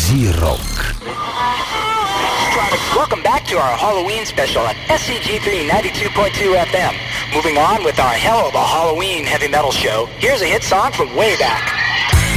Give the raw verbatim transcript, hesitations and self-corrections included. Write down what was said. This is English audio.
Easy Rock. Welcome back to our Halloween special at S C G three ninety-two point two F M. Moving on with our hell of a Halloween heavy metal show, here's a hit song from way back.